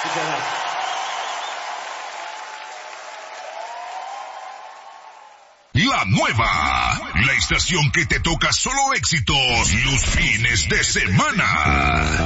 Muchas gracias. La nueva, la estación que te toca solo éxitos los fines de semana.